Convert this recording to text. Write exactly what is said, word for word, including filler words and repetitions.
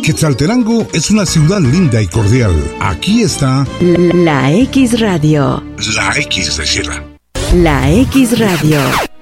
Quetzaltenango es una ciudad linda y cordial. Aquí está La X Radio. La X de Sierra. La X Radio.